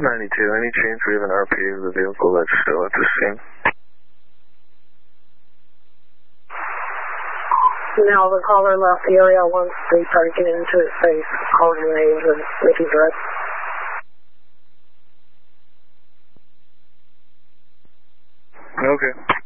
92, any change or even RPA of the vehicle that's still at the scene? Now the caller left the area once they started getting into his face, calling him names and making threats. Okay.